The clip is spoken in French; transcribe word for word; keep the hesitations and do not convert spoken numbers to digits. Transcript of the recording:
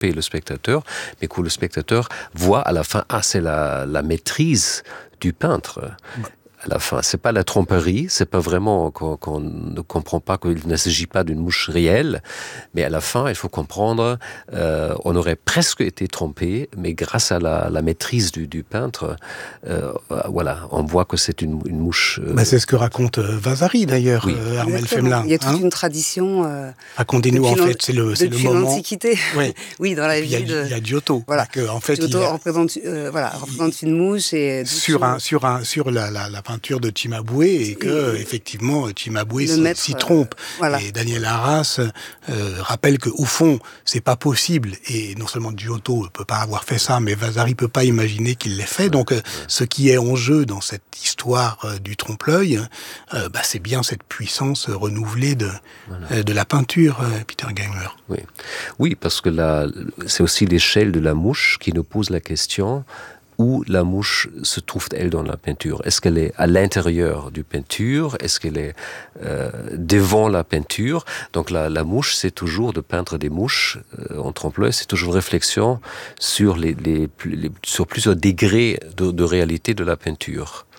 tromper le spectateur, mais que le spectateur voit à la fin, ah, c'est la, la maîtrise du peintre. Ouais. À la fin, c'est pas la tromperie, c'est pas vraiment qu'on, qu'on ne comprend pas qu'il ne s'agit pas d'une mouche réelle, mais à la fin, il faut comprendre, euh, on aurait presque été trompé, mais grâce à la, la maîtrise du, du peintre, euh, voilà, on voit que c'est une, une mouche. Euh... Bah c'est ce que raconte euh, Vasari d'ailleurs, oui. euh, Armel Femelin. Il y a toute hein une tradition. Euh, Racontez-nous en fait, c'est le, c'est le moment. Depuis l'Antiquité. Oui. oui, dans la ville. Il y a, il y a Giotto. Voilà. Que, en fait, Giotto il a... représente, euh, voilà, représente une mouche et sur un, sur un, sur la, la, la peinture de Cimabue et que et, effectivement Cimabue s'y trompe. Euh, voilà. Et Daniel Arras euh, rappelle que au fond c'est pas possible et non seulement Giotto peut pas avoir fait ça, mais Vasari peut pas imaginer qu'il l'ait fait. Donc euh, ce qui est en jeu dans cette histoire euh, du trompe-l'œil, euh, bah, c'est bien cette puissance renouvelée de voilà. euh, de la peinture, euh, Peter Geimer. Oui, oui, parce que là c'est aussi l'échelle de la mouche qui nous pose la question. Où la mouche se trouve-t-elle dans la peinture? Est-ce qu'elle est à l'intérieur du peinture? Est-ce qu'elle est euh, devant la peinture? Donc la, la mouche, c'est toujours de peindre des mouches euh, en trompe-l'œil, c'est toujours une réflexion sur, les, les, les, sur plusieurs degrés de, de réalité de la peinture.